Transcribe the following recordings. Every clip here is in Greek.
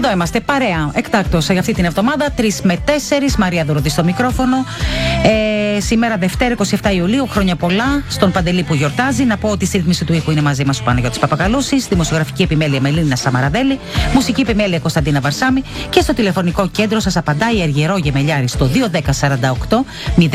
Εδώ είμαστε, παρέα, εκτάκτως για αυτή την εβδομάδα, 3 με 4, Μαρία Δουρδή στο μικρόφωνο. Σήμερα Δευτέρα 27 Ιουλίου, χρόνια πολλά στον Παντελή που γιορτάζει. Να πω ότι στη ρύθμιση του ήχου είναι μαζί μας ο Παναγιώτης Παπακαλούσης, δημοσιογραφική επιμέλεια Μελίνα Σαμαραδέλη, μουσική επιμέλεια Κωνσταντίνα Βαρσάμη και στο τηλεφωνικό κέντρο σας απαντάει η Αργυρό Γεμελιάρη στο 21048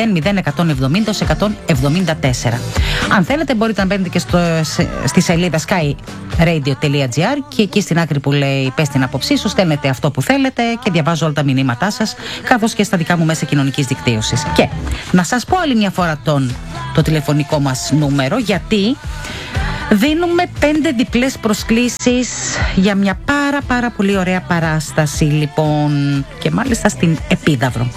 00174. Αν θέλετε μπορείτε να μπαίνετε και στη σελίδα skyradio.gr και εκεί στην άκρη που λέει πες την άποψή σου, στέλνετε αυτό που θέλετε και διαβάζω όλα τα μηνύματά σας, καθώς και στα δικά μου μέσα κοινωνικής δικτύωσης. Και να σας πω άλλη μια φορά το τηλεφωνικό μας νούμερο, γιατί δίνουμε 5 διπλές προσκλήσεις για μια πάρα πολύ ωραία παράσταση, λοιπόν, και μάλιστα στην Επίδαυρο.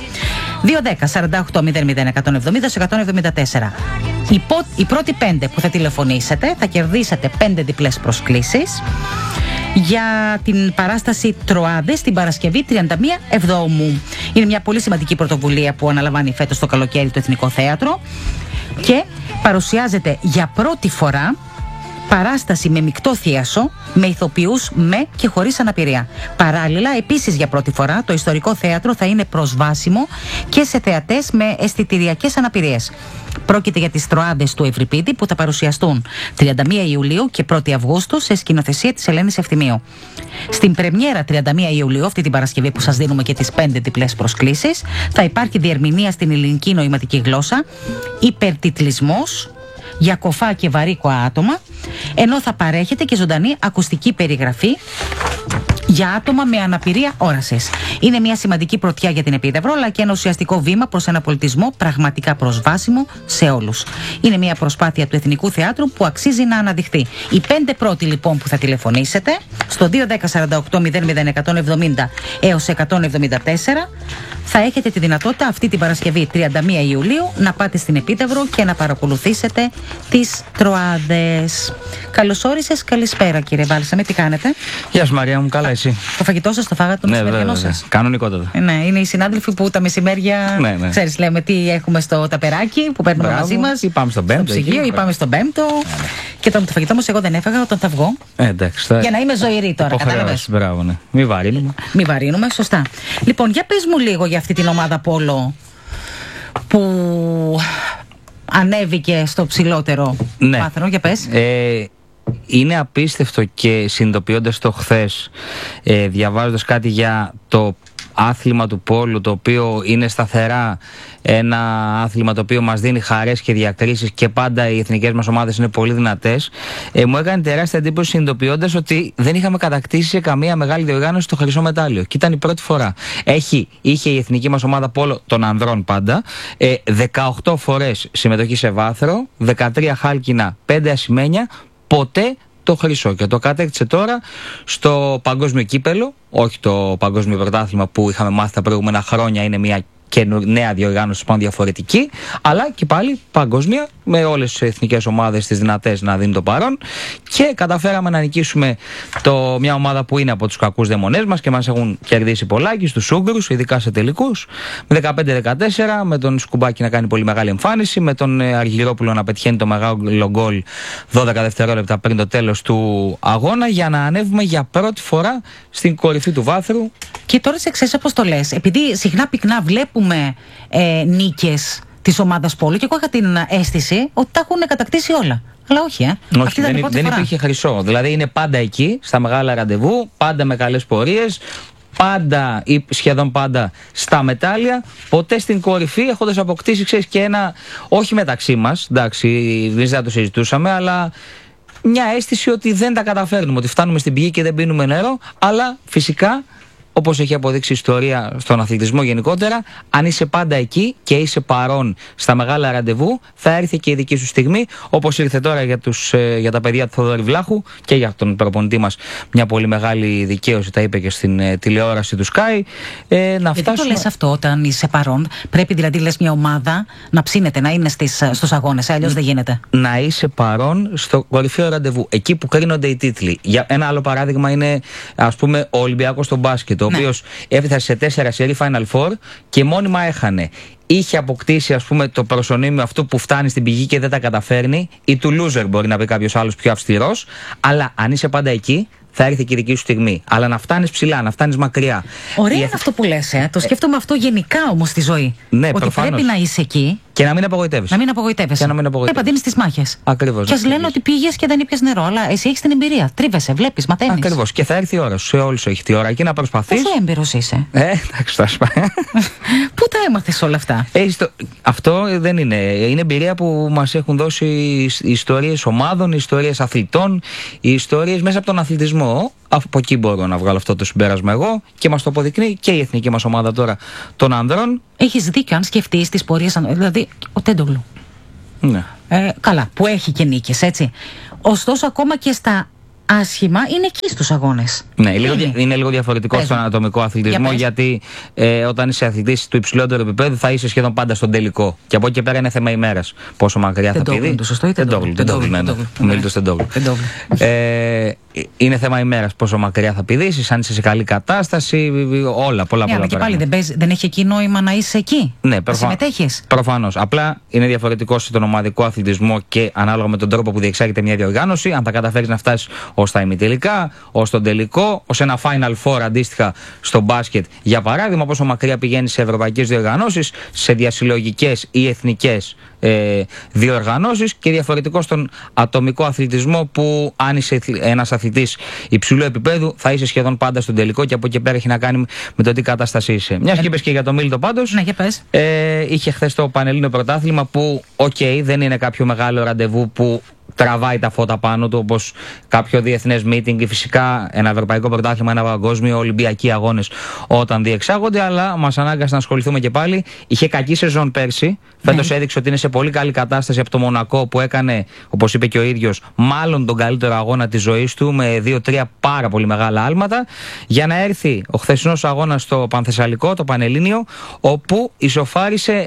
210-48-00170-174. Οι πρώτοι 5 που θα τηλεφωνήσετε θα κερδίσετε 5 διπλές προσκλήσεις για την παράσταση Τροάδες την Παρασκευή 31 Εβδόμου. Είναι μια πολύ σημαντική πρωτοβουλία που αναλαμβάνει φέτος το καλοκαίρι το Εθνικό Θέατρο και παρουσιάζεται για πρώτη φορά παράσταση με μεικτό θίασο, με ηθοποιούς με και χωρίς αναπηρία. Παράλληλα, επίσης για πρώτη φορά, το Ιστορικό Θέατρο θα είναι προσβάσιμο και σε θεατές με αισθητηριακές αναπηρίες. Πρόκειται για τις Τροάδες του Ευρυπίδη που θα παρουσιαστούν 31 Ιουλίου και 1η Αυγούστου σε σκηνοθεσία της Ελένης Ευθυμίου. Στην πρεμιέρα 31 Ιουλίου, αυτή την Παρασκευή που σας δίνουμε και τις 5 διπλές προσκλήσεις, θα υπάρχει διερμηνία στην ελληνική νοηματική γλώσσα, υπερτιτλισμός για κοφά και βαρύκοα άτομα, ενώ θα παρέχεται και ζωντανή ακουστική περιγραφή για άτομα με αναπηρία όρασης. Είναι μια σημαντική πρωτιά για την Επίδαυρο, αλλά και ένα ουσιαστικό βήμα προς ένα πολιτισμό πραγματικά προσβάσιμο σε όλους. Είναι μια προσπάθεια του Εθνικού Θεάτρου που αξίζει να αναδειχθεί. Οι 5 πρώτοι λοιπόν που θα τηλεφωνήσετε στο 210-48-00170 έως 174 θα έχετε τη δυνατότητα αυτή την Παρασκευή 31 Ιουλίου να πάτε στην Επίδαυρο και να παρακολουθήσετε τις Τροάδες. Καλώς όρισες, καλησπέρα κύριε Βάλσαμε, τι κάνετε? Γεια σου Μαρία μου, καλά εσύ? Το φαγητό σας το φάγατε το μεσημεριανό σας? Κανονικότατα. Ναι, είναι οι συνάδελφοι που τα μεσημέρια, ξέρεις, λέμε τι έχουμε στο ταπεράκι που παίρνουμε μαζί μας. Ή πάμε στον Πέμπτο. Στο ψυγείο, ή πάμε στον Πέμπτο. Και το φαγητό όμως εγώ δεν έφαγα όταν θα βγω. Εντάξει, για να είμαι ζωηρή τώρα, κατάλαβες. Μπράβο, ναι. Μη βαρύνουμε. Μη βαρύνουμε, σωστά. Λοιπόν, για πες μου λίγο για αυτή την ομάδα Πόλο που ανέβηκε στο ψηλότερο βάθρο, για πες. Είναι απίστευτο και συνειδητοποιώντας το χθες, διαβάζοντας κάτι για το άθλημα του πόλου, το οποίο είναι σταθερά ένα άθλημα το οποίο μας δίνει χαρές και διακρίσεις και πάντα οι εθνικές μας ομάδες είναι πολύ δυνατές, μου έκανε τεράστια εντύπωση συνειδητοποιώντας ότι δεν είχαμε κατακτήσει σε καμία μεγάλη διοργάνωση το χρυσό μετάλλιο και ήταν η πρώτη φορά. Είχε η εθνική μας ομάδα πόλο των ανδρών πάντα 18 φορές συμμετοχή σε βάθρο, 13 χάλκινα, 5 ασημένια, ποτέ το χρυσό, και το κατέκτησε τώρα στο παγκόσμιο κύπελο, όχι το παγκόσμιο πρωτάθλημα που είχαμε μάθει τα προηγούμενα χρόνια, είναι μια και νέα διοργάνωση πάνω διαφορετική, αλλά και πάλι παγκόσμια, με όλες τις εθνικές ομάδες τις δυνατές να δίνουν το παρόν, και καταφέραμε να νικήσουμε μια ομάδα που είναι από τους κακούς δαιμονές μας και μας έχουν κερδίσει πολλάκι, στους Ούγγρους, ειδικά σε τελικούς, με 15-14, με τον Σκουμπάκη να κάνει πολύ μεγάλη εμφάνιση, με τον Αργυρόπουλο να πετυχαίνει το μεγάλο γκολ 12 δευτερόλεπτα πριν το τέλος του αγώνα, για να ανέβουμε για πρώτη φορά στην κορυφή του βάθρου. Και τώρα σε ξέρεις αποστολές, επειδή συχνά πυκνά βλέπουμε νίκες της ομάδας Πόλου, και εγώ είχα την αίσθηση ότι τα έχουν κατακτήσει όλα. Αλλά όχι, όχι, αυτή δεν υπήρχε χρυσό. Δηλαδή είναι πάντα εκεί, στα μεγάλα ραντεβού, πάντα με καλές πορείες, πάντα ή σχεδόν πάντα στα μετάλλια, ποτέ στην κορυφή, έχοντας αποκτήσει, ξέρεις, και ένα, όχι μεταξύ μας, εντάξει, δεν το συζητούσαμε, αλλά μια αίσθηση ότι δεν τα καταφέρνουμε, ότι φτάνουμε στην πηγή και δεν πίνουμε νερό, αλλά φυσικά, όπως έχει αποδείξει η ιστορία στον αθλητισμό γενικότερα, αν είσαι πάντα εκεί και είσαι παρόν στα μεγάλα ραντεβού, θα έρθει και η δική σου στιγμή, όπως ήρθε τώρα για τα παιδιά του Θοδωρή Βλάχου και για τον προπονητή μας μια πολύ μεγάλη δικαίωση, τα είπε και στην τηλεόραση του Sky. Γιατί το λες αυτό όταν είσαι παρόν? Πρέπει δηλαδή, λες, μια ομάδα να ψήνεται, να είναι στους αγώνες, αλλιώς δεν γίνεται. Να είσαι παρόν στο κορυφαίο ραντεβού, εκεί που κρίνονται οι τίτλοι. Για ένα άλλο παράδειγμα είναι, ας πούμε, ο Ολυμπιακός στο μπάσκετ, ο οποίος έφτασε σε 4 σερί Final Four και μόνιμα έχανε. Είχε αποκτήσει, ας πούμε, το προσωνύμιο αυτού που φτάνει στην πηγή και δεν τα καταφέρνει, ή του loser, μπορεί να πει κάποιος άλλος πιο αυστηρός, αλλά αν είσαι πάντα εκεί, θα έρθει και η δική σου στιγμή. Αλλά να φτάνεις ψηλά, να φτάνεις μακριά. Ωραία είναι αυτό που λες, το σκέφτομαι αυτό γενικά όμως στη ζωή. Ναι, ότι προφανώς. πρέπει να είσαι εκεί. Και να μην απογοητεύεσαι. Να μην απογοητεύεσαι. Πρέπει να δίνεις τις μάχες. Ακριβώς. Και ας λένε ότι πήγες και δεν ήπιες νερό, αλλά εσύ έχεις την εμπειρία. Τρίβεσαι, βλέπεις, μαθαίνεις. Ακριβώς. Και θα έρθει η ώρα σου. Σε όλους έχει τη ώρα. Εκεί να προσπαθείς. Πόσο έμπειρος είσαι. Εντάξει, θα σου πω. Πού τα έμαθες όλα αυτά. Αυτό δεν είναι. Είναι εμπειρία που μας έχουν δώσει οι ιστορίες ομάδων, οι ιστορίες αθλητών, οι ιστορίες μέσα από τον αθλητισμό. Από εκεί μπορώ να βγάλω αυτό το συμπέρασμα εγώ και μας το αποδεικνύει και η εθνική μας ομάδα τώρα των ανδρών. Έχεις δίκιο αν σκεφτείς τις πορείες, δηλαδή ο Τέντογλου. Ναι. Καλά, που έχει και νίκες, έτσι. Ωστόσο, ακόμα και στα άσχημα είναι εκεί στους αγώνες. Ναι, είναι λίγο διαφορετικό στον ανατομικό αθλητισμό, γιατί όταν είσαι αθλητής του υψηλότερου επίπεδου θα είσαι σχεδόν πάντα στον τελικό. Και από εκεί και πέρα είναι θέμα ημέρας. Πόσο μακριά θα πηδεί. Είναι θέμα ημέρας πόσο μακριά θα πηδήσεις, αν είσαι σε καλή κατάσταση, πολλά πράγματα. Και πάλι δεν έχει εκεί νόημα να είσαι εκεί. Ναι, να συμμετέχεις. Προφανώς. Απλά είναι διαφορετικό στον ομαδικό αθλητισμό και ανάλογα με τον τρόπο που διεξάγεται μια διοργάνωση, αν θα καταφέρεις να φτάσεις ως τα ημιτελικά, ως τον τελικό, ως ένα Final Four αντίστοιχα στο μπάσκετ. Για παράδειγμα, πόσο μακριά πηγαίνεις σε ευρωπαϊκές διοργανώσεις, σε διασυλλογικές ή εθνικές διοργανώσεις, και διαφορετικό στον ατομικό αθλητισμό, που αν είσαι ένας αθλητής υψηλού επίπεδου θα είσαι σχεδόν πάντα στον τελικό, και από εκεί πέρα έχει να κάνει με το τι κατάσταση είσαι. Μιας και είπες και για το Μίλτο πάντως, ναι, για πες. είχε χθες το Πανελλήνιο Πρωτάθλημα που δεν είναι κάποιο μεγάλο ραντεβού που τραβάει τα φώτα πάνω του όπως κάποιο διεθνές meeting, ή φυσικά ένα ευρωπαϊκό πρωτάθλημα, ένα παγκόσμιο, ολυμπιακοί αγώνες όταν διεξάγονται, αλλά μας ανάγκασε να ασχοληθούμε και πάλι. Είχε κακή σεζόν πέρσι. Φέτος έδειξε ότι είναι σε πολύ καλή κατάσταση από το Μονακό, που έκανε, όπως είπε και ο ίδιος, μάλλον τον καλύτερο αγώνα της ζωής του, με 2-3 πάρα πολύ μεγάλα άλματα, για να έρθει ο χθεσινός αγώνας στο Πανθεσσαλικό, το Πανελλήνιο, όπου ισοφάρισε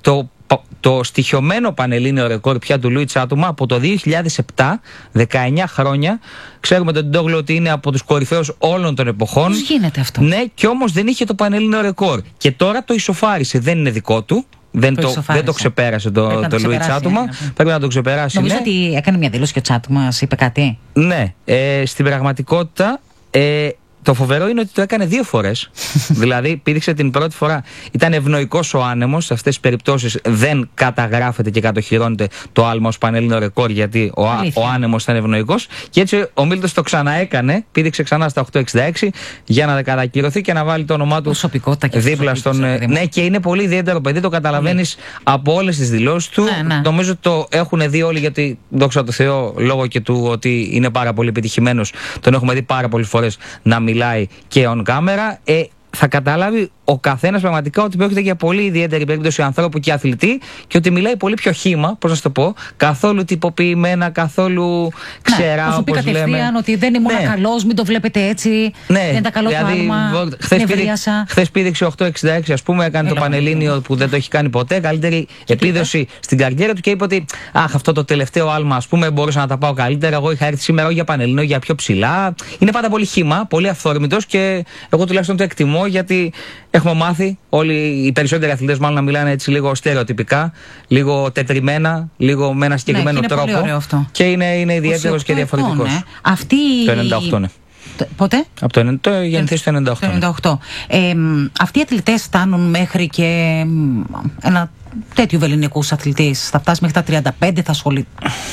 το στοιχειωμένο πανελλήνιο ρεκόρ πια του Λουίτς Άτομα από το 2007, 19 χρόνια. Ξέρουμε τον Τέντογλου ότι είναι από τους κορυφαίους όλων των εποχών. Πώς γίνεται αυτό? Ναι, και όμως δεν είχε το πανελλήνιο ρεκόρ. Και τώρα το ισοφάρισε. Δεν είναι δικό του. Δεν το ξεπέρασε το Λουίτς Άτομα. Πρέπει να το ξεπεράσει. Νομίζω ότι έκανε μια δήλωση και ο Τσάτουμας είπε κάτι. Ναι, στην πραγματικότητα. Το φοβερό είναι ότι το έκανε 2 φορές. Δηλαδή, πήδηξε την πρώτη φορά. Ήταν ευνοϊκός ο άνεμος. Σε αυτές τις περιπτώσεις δεν καταγράφεται και κατοχυρώνεται το άλμα ως πανελλήνιο ρεκόρ, γιατί ο άνεμος ήταν ευνοϊκός. Και έτσι ο Μίλτος το ξαναέκανε. Πήδηξε ξανά στα 8,66 για να κατακυρωθεί και να βάλει το όνομά του δίπλα στον. Ναι, και είναι πολύ ιδιαίτερο παιδί. Το καταλαβαίνεις από όλες τις δηλώσεις του. Ναι. Νομίζω το έχουν δει όλοι, γιατί δόξα τω Θεώ, λόγω και του ότι είναι πάρα πολύ επιτυχημένος, τον έχουμε δει πάρα πολλές φορές να μιλάει και on camera. Θα καταλάβει ο καθένας πραγματικά ότι πρόκειται για πολύ ιδιαίτερη περίπτωση ανθρώπου και αθλητή, και ότι μιλάει πολύ πιο χύμα, πώς να το πω, καθόλου τυποποιημένα, καθόλου ξερά, όπως λέμε. Κατευθείαν ότι δεν ήμουν καλός, μην το βλέπετε έτσι, δεν είναι τα καλό δηλαδή, του άλμα, χθες πήδηξε 8,66 ας πούμε, έκανε το Πανελλήνιο που δεν το έχει κάνει ποτέ, καλύτερη επίδοση στην καριέρα του, και είπε ότι αυτό το τελευταίο άλμα ας πούμε μπορούσα να τα πάω καλύτερα, εγώ είχα έρθει σήμερα για Πανελλήνιο, για πιο ψηλά. Είναι πάντα πολύ χύμα, πολύ αυθόρμητος, και εγώ τουλάχιστον το εκτιμώ, γιατί έχουμε μάθει όλοι οι περισσότεροι αθλητές μάλλον να μιλάνε έτσι λίγο στερεοτυπικά, λίγο τετριμένα, λίγο με ένα συγκεκριμένο τρόπο. Πολύ ωραίο αυτό. Και είναι ιδιαίτερος και διαφορετικός. Το 98, ναι. Πότε? Από το γεννηθείς το 98. Αυτοί οι αθλητές φτάνουν μέχρι και ένα τέτοιου βεληνικούς αθλητής. Θα φτάσει μέχρι τα 35, θα ασχολείται.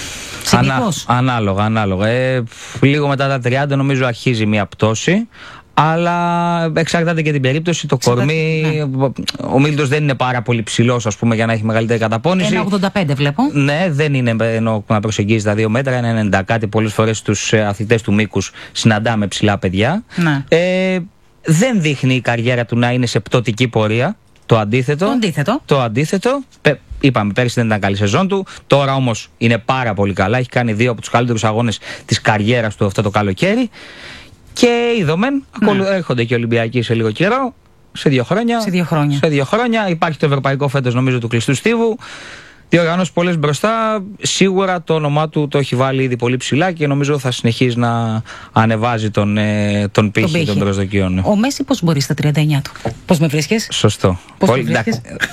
Ανάλογα. Λίγο μετά τα 30 νομίζω αρχίζει μια πτώση. Αλλά εξαρτάται και την περίπτωση, το κορμί. Ναι. Ο Μίλτος δεν είναι πάρα πολύ ψηλός, ας πούμε, για να έχει μεγαλύτερη καταπώνηση. 1,85 βλέπω. Ναι, δεν είναι να προσεγγίζει τα 2 μέτρα, είναι 90 κάτι. Πολλές φορές τους αθλητές του μήκους συναντάμε ψηλά παιδιά. Ναι. Δεν δείχνει η καριέρα του να είναι σε πτωτική πορεία. Το αντίθετο. Είπαμε, πέρυσι δεν ήταν καλή σεζόν του. Τώρα όμως είναι πάρα πολύ καλά. Έχει κάνει 2 από τους καλύτερους αγώνες της καριέρας του αυτό το καλοκαίρι. Και είδομεν, έρχονται και οι Ολυμπιακοί σε λίγο καιρό, σε 2 χρόνια. Υπάρχει το ευρωπαϊκό φέτος, νομίζω, του κλειστού στίβου. Διοργανώσεις πολλές μπροστά. Σίγουρα το όνομά του το έχει βάλει ήδη πολύ ψηλά, και νομίζω θα συνεχίζει να ανεβάζει τον πύχη των προσδοκιών. Ο Μέση πώς μπορεί στα 39 του? Πώς με βρίσκεις? Σωστό. Πώς με βρίσκεις?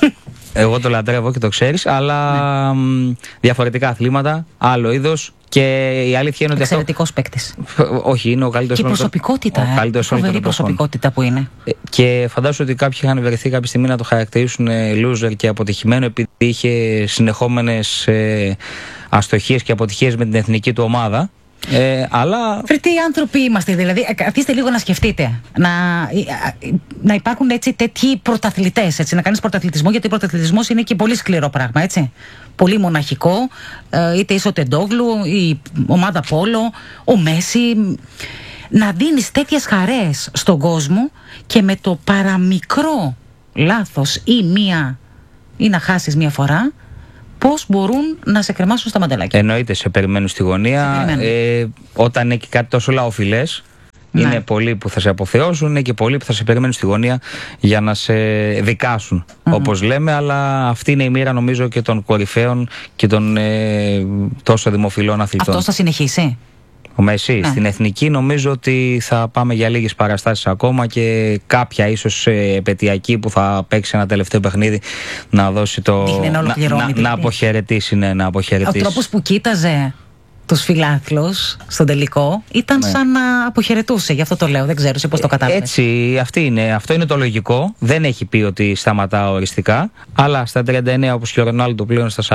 Εγώ το λατρεύω και το ξέρεις, αλλά διαφορετικά αθλήματα, άλλο είδος. Και η αλήθεια είναι ότι. Εξαιρετικός παίκτης. Όχι, είναι ο καλύτερος. Και προσωπικότητα. Φοβερή προσωπικότητα που είναι. Και φαντάζομαι ότι κάποιοι είχαν βρεθεί κάποια στιγμή να το χαρακτηρίσουν loser και αποτυχημένο, επειδή είχε συνεχόμενες αστοχίες και αποτυχίες με την εθνική του ομάδα. Αλλά. Φρετοί άνθρωποι είμαστε, δηλαδή. Καθίστε λίγο να σκεφτείτε. Να υπάρχουν έτσι τέτοιοι πρωταθλητές, έτσι, να κάνεις πρωταθλητισμό, γιατί ο πρωταθλητισμός είναι και πολύ σκληρό πράγμα, έτσι. Πολύ μοναχικό. Είτε είσαι ο Τεντόγλου, η ομάδα Πόλο, ο Μέση. Να δίνεις τέτοιες χαρές στον κόσμο και με το παραμικρό λάθος ή να χάσεις μία φορά, πώς μπορούν να σε κρεμάσουν στα μαντελάκια. Εννοείται, σε περιμένουν στη γωνία. Όταν έχει κάτι τόσο λαοφιλές, είναι πολλοί που θα σε αποθεώσουν, είναι και πολλοί που θα σε περιμένουν στη γωνία για να σε δικάσουν, όπως λέμε. Αλλά αυτή είναι η μοίρα, νομίζω, και των κορυφαίων και των τόσο δημοφιλών αθλητών. Αυτό θα συνεχίσει. Ο Μέση, στην εθνική νομίζω ότι θα πάμε για λίγες παραστάσεις ακόμα και κάποια ίσως επαιτειακή που θα παίξει ένα τελευταίο παιχνίδι να δώσει να αποχαιρετήσει. Να αποχαιρετήσει. Ο τρόπος που κοίταζε τους φιλάθλους στον τελικό ήταν σαν να αποχαιρετούσε, γι' αυτό το λέω, δεν ξέρω εσύ πώς το κατάλαβες. Έτσι, αυτό είναι το λογικό. Δεν έχει πει ότι σταματά οριστικά, αλλά στα 39, όπως και ο Ρονάλντο πλέον στα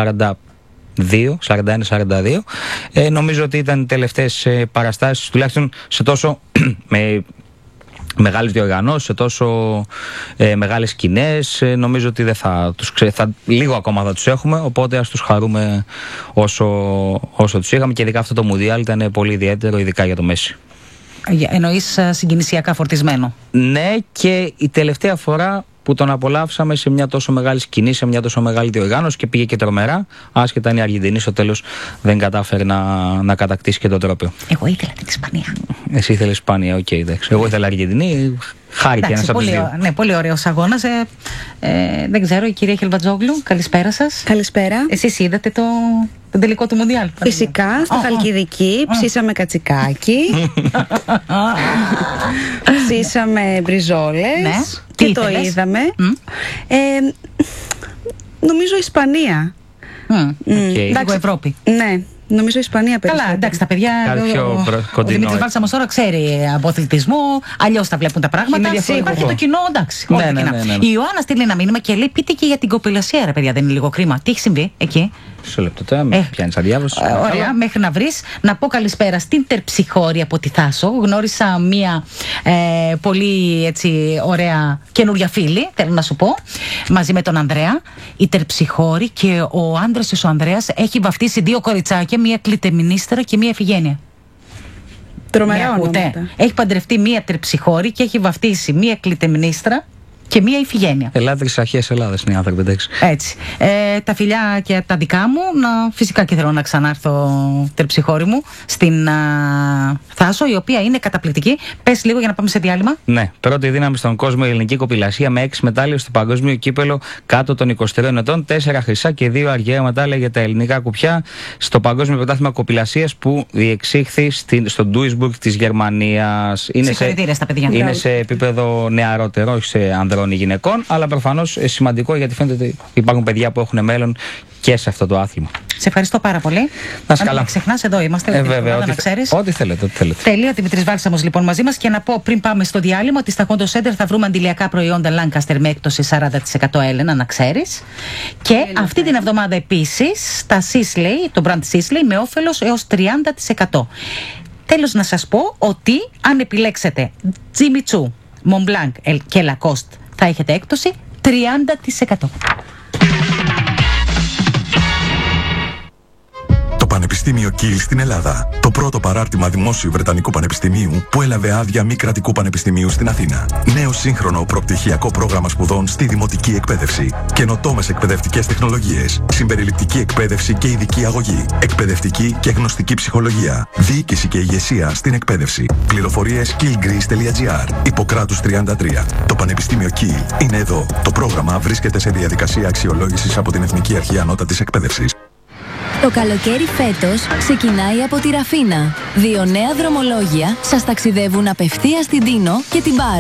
41-42, νομίζω ότι ήταν οι τελευταίες παραστάσεις, τουλάχιστον σε τόσο μεγάλες διοργανώσεις, σε τόσο μεγάλες σκηνές. Νομίζω ότι δεν λίγο ακόμα θα τους έχουμε, οπότε ας τους χαρούμε όσο τους είχαμε, και ειδικά αυτό το Μουντιάλ ήταν πολύ ιδιαίτερο, ειδικά για το Μέση. Εννοείς συγκινησιακά φορτισμένο? Ναι, και η τελευταία φορά που τον απολαύσαμε σε μια τόσο μεγάλη σκηνή, σε μια τόσο μεγάλη διοργάνωση, και πήγε και τρομερά, άσχετα αν η Αργεντινή στο τέλος δεν κατάφερε να κατακτήσει και το τρόπαιο. Εγώ ήθελα την Ισπανία. Εσύ ήθελες Ισπανία, οκ, εντάξει. Εγώ ήθελα Αργεντινή, χάρηκε ένας από τους δύο. Ναι, πολύ ωραίος αγώνας. Δεν ξέρω, η κυρία Χελβατζόγλου, καλησπέρα σας. Καλησπέρα. Εσείς είδατε τον τελικό του Μουντιάλ? Φυσικά, στο Χαλκιδική ψήσαμε κατσικάκι, ψήσαμε μπριζόλες και το είδαμε. Νομίζω Ισπανία. Εντάξει, Ευρώπη. Ναι. Νομίζω Ισπανία περισσότερο. Καλά, εντάξει, τα παιδιά. Ο Δημήτρης Βάλσαμος τώρα ξέρει από αθλητισμό, αλλιώς τα βλέπουν τα πράγματα. Υπάρχει το κοινό, εντάξει. Ναι. Η Ιωάννα στείλει ένα μήνυμα και λέει: πείτε και για την κοπηλασία, ρε παιδιά, δεν είναι λίγο κρίμα? Τι έχει συμβεί εκεί? Σε λεπτό τώρα, με πιάνεις αδιάβαση. Ωραία, μέχρι να βρεις. Να πω καλησπέρα στην Τερψιχώρη από τη Θάσο. Γνώρισα μία πολύ έτσι ωραία καινούρια φίλη, θέλω να σου πω, μαζί με τον Ανδρέα. Η Τερψιχώρη, και ο άντρας της, ο Ανδρέας, έχει βαφτίσει 2 κοριτσάκια, μία Κλητεμνίστρα και μία Ιφηγένεια. Τρομερά ονόματα. Έχει παντρευτεί μία Τερψιχώρη και έχει βαφτίσει μία Κλητεμνίστρα και μία Ιφηγένεια. Ελλάδρες αρχές Ελλάδας είναι οι άνθρωποι, εντάξει. Έτσι. Τα φιλιά και τα δικά μου. Φυσικά και θέλω να ξανάρθω, Τερψιχώρη μου, στην Θάσο, η οποία είναι καταπληκτική. Πες λίγο για να πάμε σε διάλειμμα. Ναι. Πρώτη δύναμη στον κόσμο η ελληνική κοπηλασία, με 6 μετάλλια στο παγκόσμιο κύπελο κάτω των 23 ετών, 4 χρυσά και 2 αργαία μετάλλια για τα ελληνικά κουπιά στο Παγκόσμιο Πρωτάθλημα Κοπηλασίας που διεξήχθη στο Ντούισμπουργκ της Γερμανίας. Συγχαρητήρια στα παιδιά. Είναι σε επίπεδο νεαρότερο, όχι σε ανδρών ή γυναικών, αλλά προφανώς σημαντικό, γιατί φαίνεται ότι υπάρχουν παιδιά που έχουν μέλλον και σε αυτό το άθλημα. Σε ευχαριστώ πάρα πολύ. Να καλά. Μην ξεχνάς, εδώ είμαστε. Βέβαια, ό,τι θέλετε. Τέλεια, Δημήτρης Βάλσαμος λοιπόν μαζί μας. Και να πω πριν πάμε στο διάλειμμα ότι στα Kondo Center θα βρούμε αντιλιακά προϊόντα Lancaster με έκπτωση 40% Έλενα, να ξέρεις. Και αυτή την εβδομάδα επίσης τα Sisley, το brand Sisley, με όφελος έως 30%. Τέλος, να σας πω ότι αν επιλέξετε Jimmy Choo, Montblanc και Lacoste θα έχετε έκπτωση 30%. Το Πανεπιστήμιο Κιλ στην Ελλάδα. Το πρώτο παράρτημα δημόσιου Βρετανικού Πανεπιστημίου που έλαβε άδεια μη κρατικού πανεπιστημίου στην Αθήνα. Νέο σύγχρονο προπτυχιακό πρόγραμμα σπουδών στη δημοτική εκπαίδευση. Καινοτόμες εκπαιδευτικές τεχνολογίες. Συμπεριληπτική εκπαίδευση και ειδική αγωγή. Εκπαιδευτική και γνωστική ψυχολογία. Διοίκηση και ηγεσία στην εκπαίδευση. Πληροφορίες killgreece.gr. Ιπποκράτους 33. Το Πανεπιστήμιο Κιλ είναι εδώ. Το πρόγραμμα βρίσκεται σε διαδικασία αξιολόγησης από την Εθνική Αρχή Ανώτατης Εκπαίδευσης. Το καλοκαίρι φέτος ξεκινάει από τη Ραφίνα. 2 νέα δρομολόγια σας ταξιδεύουν απευθείας στην Τίνο και την Πάρο.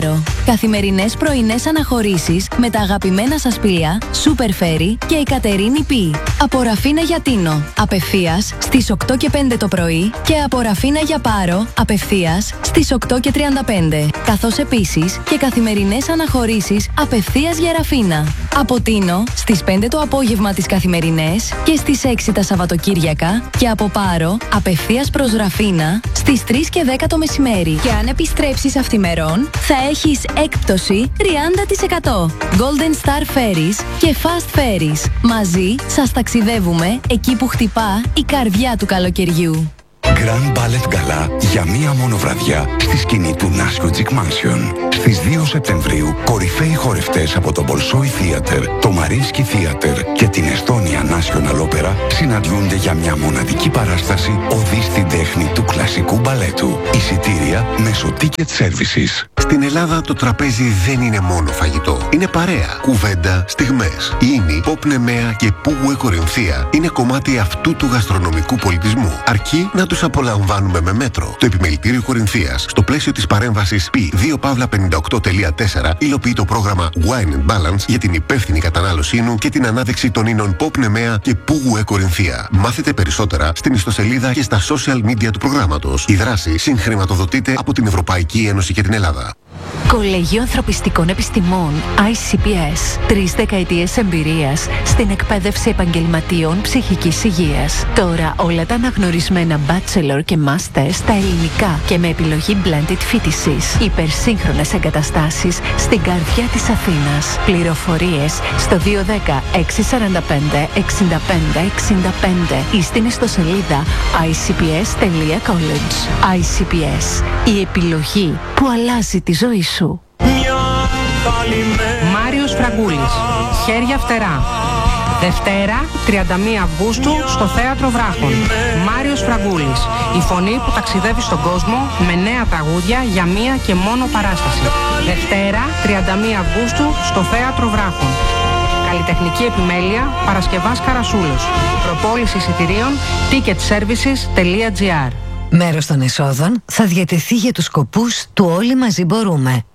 Καθημερινές πρωινές αναχωρήσεις με τα αγαπημένα σας πλοία Super Ferry και η Κατερίνη Π. Από Ραφίνα για Τίνο, απευθείας στις 8 και 5 το πρωί και από Ραφίνα για Πάρο, απευθείας στις 8 και 35. Καθώς επίσης και καθημερινές αναχωρήσεις απευθείας για Ραφίνα. Από Τίνο στις 5 το απόγευμα τις καθημερινές και στις 6 τα Σαββατοκύριακα και από Πάρο απευθείας προς Ραφίνα στις 3 και 10 το μεσημέρι. Και αν επιστρέψεις αυθημερών θα έχεις έκπτωση 30%. Golden Star Ferries και Fast Ferries. Μαζί σας ταξιδεύουμε εκεί που χτυπά η καρδιά του καλοκαιριού. Grand Ballet Gala για μία μόνο βραδιά στη σκηνή του Nashco Chic Mansion. Στις 2 Σεπτεμβρίου, κορυφαίοι χορευτές από το Bolshoi Theater, το Mariinsky Theater και την Estonia National Opera συναντιούνται για μια μοναδική παράσταση οδή στην τέχνη του κλασικού μπαλέτου. Εισιτήρια μέσω Ticket Services. Στην Ελλάδα το τραπέζι δεν είναι μόνο φαγητό. Είναι παρέα, κουβέντα, στιγμές. Η Ίνη, Pop Nemea και Pugwe Κορινθία είναι κομμάτι αυτού του γαστρονομικού πολιτισμού. Αρκεί να τους απολαμβάνουμε με μέτρο. Το Επιμελητήριο Κορινθίας, στο πλαίσιο της παρέμβασης P2-58.4, υλοποιεί το πρόγραμμα Wine and Balance για την υπεύθυνη κατανάλωσή ίνου και την ανάδειξη των ίνων Pop Nemea και Pugwe Κορινθία. Μάθετε περισσότερα στην ιστοσελίδα και στα social media του προγράμματος. Η δράση συγχρηματοδοτείται από την Ευρωπαϊκή Ένωση και την Ελλάδα. Κολέγιο Ανθρωπιστικών Επιστημών ICPS. 3 δεκαετίες εμπειρίας στην εκπαίδευση επαγγελματίων ψυχικής υγείας. Τώρα όλα τα αναγνωρισμένα bachelor και master στα ελληνικά και με επιλογή blended φοιτησής. Υπερσύγχρονες εγκαταστάσεις στην καρδιά της Αθήνας. Πληροφορίες στο 210 645 65 65 ή στην ιστοσελίδα icps.college. ICPS. Η επιλογή που αλλάζει τη ζωή σου. Μάριος Φραγκούλης, Χέρια Φτερά. Δευτέρα, 31 Αυγούστου, στο Θέατρο Βράχων. Μάριος Φραγκούλης, η φωνή που ταξιδεύει στον κόσμο με νέα τραγούδια για μία και μόνο παράσταση. Δευτέρα, 31 Αυγούστου, στο Θέατρο Βράχων. Καλλιτεχνική επιμέλεια, Παρασκευάς Καρασούλος. Προπόληση εισιτηρίων, ticketservices.gr. Μέρος των εσόδων θα διατεθεί για τους σκοπούς του Όλοι Μαζί Μπορούμε.